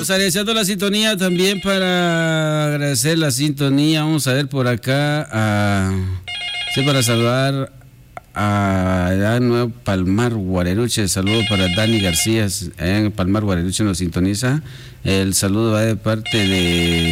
Pues agradeciendo la sintonía también para agradecer la sintonía. Vamos a ver por acá. Sí, para saludar a Nuevo Palmar, Guareruche. Saludo para Dani García, allá en Palmar, Guareruche nos sintoniza. El saludo va de parte de